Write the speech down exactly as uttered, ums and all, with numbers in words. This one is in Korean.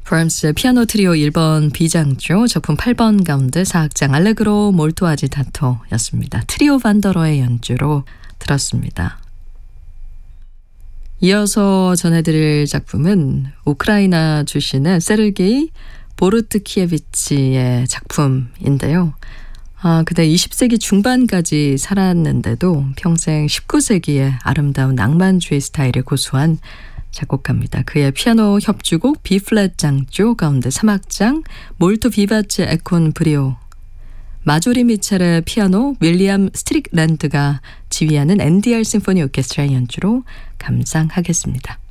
브람스의 피아노 트리오 일 번 비장조 작품 팔 번 가운데 사악장 알레그로 몰토 아지타토였습니다. 트리오 반더러의 연주로 들었습니다. 이어서 전해드릴 작품은 우크라이나 출신의 세르게이 보르트키에비치의 작품인데요. 아, 그대 이십 세기 중반까지 살았는데도 평생 십구 세기의 아름다운 낭만주의 스타일을 고수한 작곡가입니다. 그의 피아노 협주곡 B플랫 장조 가운데 삼 악장 몰토 비바체 에콘 브리오, 마조리 미첼의 피아노, 윌리엄 스트릭랜드가 지휘하는 엔디알 심포니 오케스트라의 연주로 감상하겠습니다.